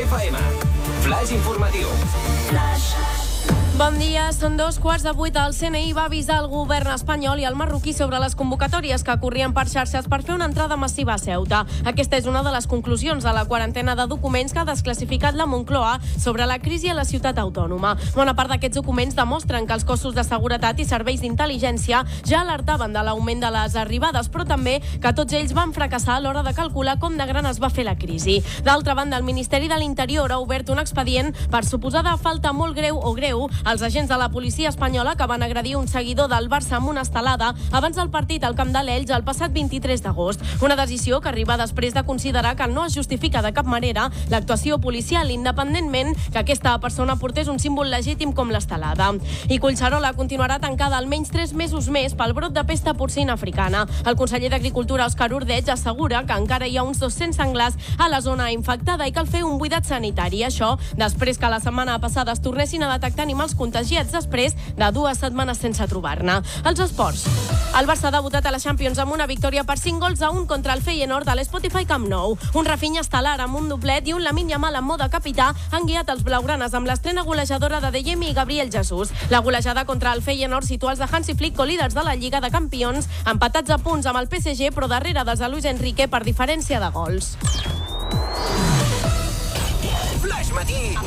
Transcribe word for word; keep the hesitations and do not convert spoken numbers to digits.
F M. Flash informatiu. Flash. Bon dia, són dos quarts de vuit. El C N I va avisar el govern espanyol i el marroquí sobre les convocatòries que corrien per xarxes per fer una entrada massiva a Ceuta. Aquesta és una de les conclusions de la quarantena de documents que ha desclassificat la Moncloa sobre la crisi a la ciutat autònoma. Bona part d'aquests documents demostren que els cossos de seguretat i serveis d'intel·ligència ja alertaven de l'augment de les arribades, però també que tots ells van fracassar a l'hora de calcular com de gran es va fer la crisi. D'altra banda, el Ministeri de l'Interior ha obert un expedient per suposada falta molt greu o greu als agents de la policia espanyola que van agredir un seguidor del Barça amb una estelada abans del partit al Camp de l'Elx el passat vint-i-tres d'agost. Una decisió que arriba després de considerar que no es justifica de cap manera l'actuació policial, independentment que aquesta persona portés un símbol legítim com l'estelada. I Collserola continuarà tancada almenys tres mesos més pel brot de pesta porcina africana. El conseller d'Agricultura, Òscar Ordeig, assegura que encara hi ha uns dos-cents senglars a la zona infectada i cal fer un buidat sanitari. Això després que la setmana passada es tornessin a detectar animals contagiats després de dues setmanes sense trobar-ne. Els esports. El Barça ha debutat a la Champions amb una victòria per cinc gols a un contra el Feyenoord a l'Spotify Camp Nou. Un Rafinha estel·lar amb un doblet i un Lamine Yamal en mode capità han guiat els blaugranes amb l'estrena golejadora de Deyemi i Gabriel Jesús. La golejada contra el Feyenoord situa els de Hansi Flick colíders de la Lliga de Campions, empatats a punts amb el P S G, però darrere dels de Luis Enrique per diferència de gols. Flash Matí.